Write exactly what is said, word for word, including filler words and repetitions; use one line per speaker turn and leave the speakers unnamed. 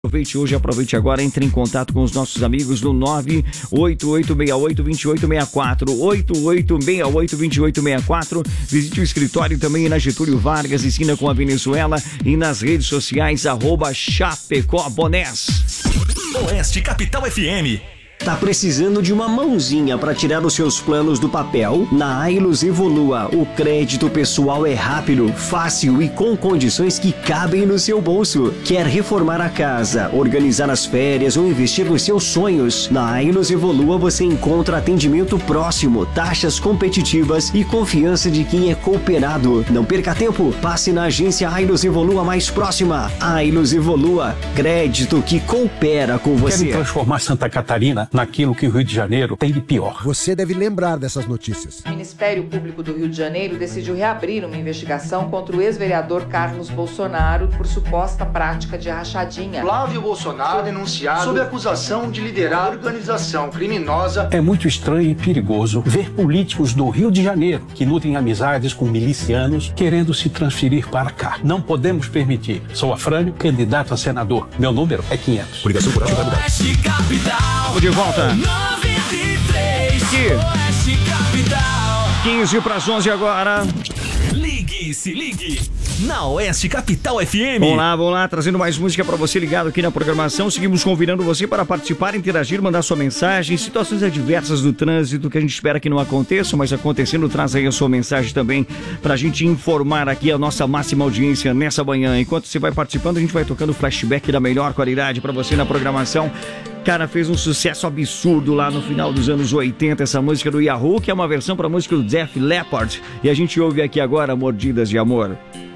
Aproveite hoje, aproveite agora, entre em contato com os nossos amigos no nove oito oito seis oito, dois oito seis quatro, oito oito seis oito, dois oito seis quatro. Visite o escritório também na Getúlio Vargas, esquina com a Venezuela, e nas redes sociais, arroba Chapecó Bonés.
Oeste Capital F M.
Tá precisando de uma mãozinha para tirar os seus planos do papel? Na Ailus Evolua, o crédito pessoal é rápido, fácil e com condições que cabem no seu bolso. Quer reformar a casa, organizar as férias ou investir nos seus sonhos? Na Ailus Evolua você encontra atendimento próximo, taxas competitivas e confiança de quem é cooperado. Não perca tempo, passe na agência Ailus Evolua mais próxima. Ailus Evolua, crédito que coopera com você.
Querem transformar Santa Catarina naquilo que o Rio de Janeiro tem de pior.
Você deve lembrar dessas notícias.
O Ministério Público do Rio de Janeiro decidiu reabrir uma investigação contra o ex-vereador Carlos Bolsonaro por suposta prática de rachadinha.
Flávio Bolsonaro denunciado sob acusação de liderar organização criminosa.
É muito estranho e perigoso ver políticos do Rio de Janeiro que nutrem amizades com milicianos querendo se transferir para cá. Não podemos permitir. Sou Afrânio, candidato a senador. Meu número é quinhentos.
Obrigação por Oeste Capital.
De volta.
noventa e três.
Aqui.
Oeste Capital.
quinze para as onze agora.
Ligue, se ligue. Na Oeste Capital F M.
Vamos lá, vamos lá, trazendo mais música para você ligado aqui na programação. Seguimos convidando você para participar, interagir, mandar sua mensagem. Situações adversas do trânsito que a gente espera que não aconteçam, mas acontecendo, traz aí a sua mensagem também para a gente informar aqui a nossa máxima audiência nessa manhã. Enquanto você vai participando, a gente vai tocando flashback da melhor qualidade para você na programação. Cara, fez um sucesso absurdo lá no final dos anos oitenta, essa música do Yahoo, que é uma versão para a música do Def Leppard. E a gente ouve aqui agora Mordidas de Amor.